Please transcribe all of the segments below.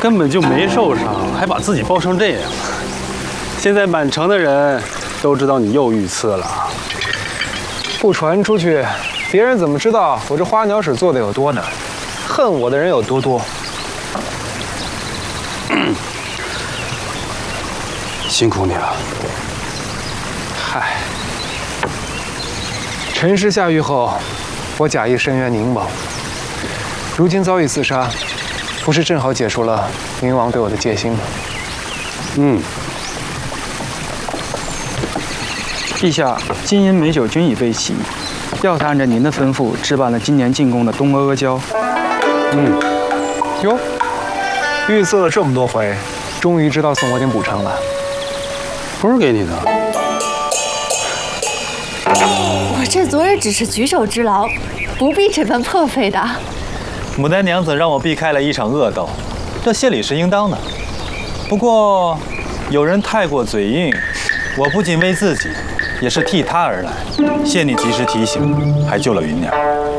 根本就没受伤，还把自己包成这样。现在满城的人都知道你又遇刺了。 不传出去，别人怎么知道我这花鸟使做的有多难？恨我的人有多多？ 辛苦你了。 嗨，陈氏下狱后，我假意申冤宁王，如今遭遇刺杀，不是正好解除了宁王对我的戒心吗？ 陛下，金银美酒均已备齐，要他按照您的吩咐置办了今年进贡的东阿阿胶。 哟，遇刺了这么多回，终于知道送我点补偿了。 不是给你的。 我这昨日只是举手之劳，不必这般破费的。 牡丹娘子让我避开了一场恶斗，这谢礼是应当的。不过，有人太过嘴硬，我不仅为自己，也是替他而来。谢你及时提醒，还救了云娘。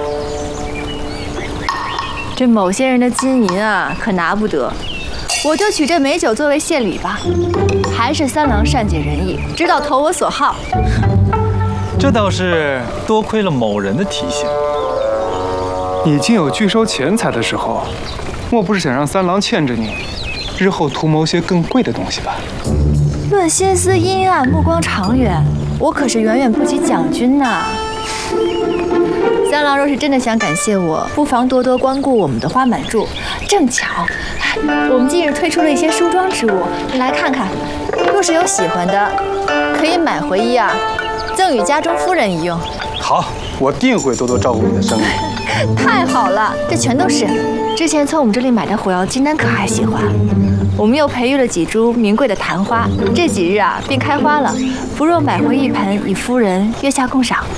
这某些人的金银啊，可拿不得。我就取这美酒作为谢礼吧。还是三郎善解人意，知道投我所好。 这倒是多亏了某人的提醒。 你竟有拒收钱财的时候，莫不是想让三郎欠着你，日后图谋些更贵的东西吧？ 论心思阴暗，目光长远，我可是远远不及蒋军呐。三郎若是真的想感谢我，不妨多多光顾我们的花满柱。正巧，我们近日推出了一些梳妆之物，你来看看。若是有喜欢的，可以买回一二，赠与家中夫人一用。 好，我定会多多照顾你的生意。 太好了，这全都是之前从我们这里买的火药金丹，可还喜欢？我们又培育了几株名贵的昙花，这几日啊便开花了。不若买回一盆，以夫人月下共赏。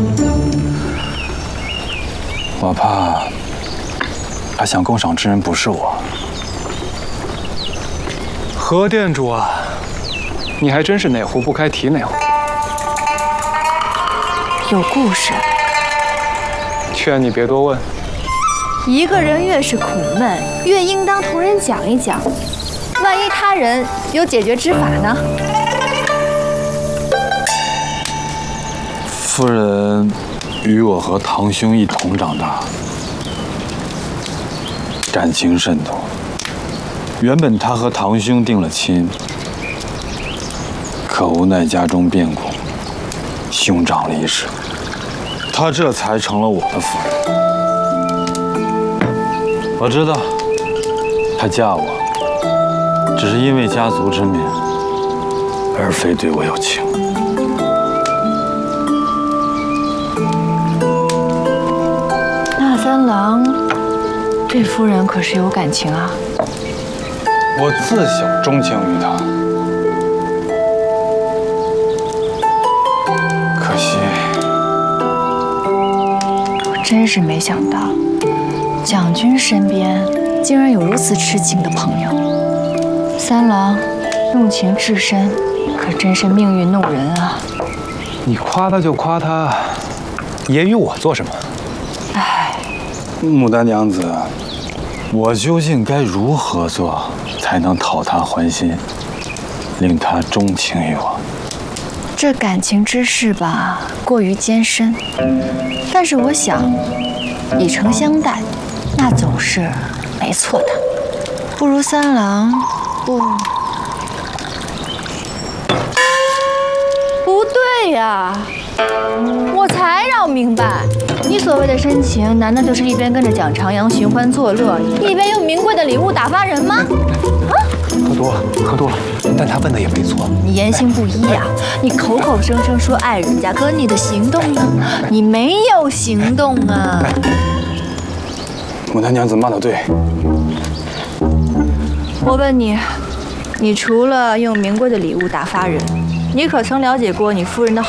我怕他想共赏之人不是我。 何店主啊，你还真是哪壶不开提哪壶。 有故事。 劝你别多问。 一个人越是苦闷，越应当同人讲一讲，万一他人有解决之法呢？ 夫人与我和堂兄一同长大，感情甚笃。原本他和堂兄定了亲，可无奈家中变故，兄长离世，他这才成了我的夫人。我知道，她嫁我，只是因为家族之面，而非对我有情。 那三郎对夫人可是有感情啊？ 我自小钟情于她，可惜， 我真是没想到，蒋军身边竟然有如此痴情的朋友。三郎用情至深，可真是命运弄人啊！ 你夸他就夸他，揶揄我做什么？ 唉， 牡丹娘子，我究竟该如何做，才能讨她欢心，令她钟情于我？ 这感情之事吧，过于艰深。但是我想，以诚相待，那总是没错的。不如三郎，不对呀，我才扰明白，你所谓的深情，难道就是一边跟着蒋长阳寻欢作乐，一边用名贵的礼物打发人吗？啊！ 喝多了，喝多了。但他问的也没错。 你言行不一呀！你口口声声说爱人家，可你的行动呢？你没有行动啊！ 牡丹娘子骂得对。 我问你，你除了用名贵的礼物打发人，你可曾了解过你夫人的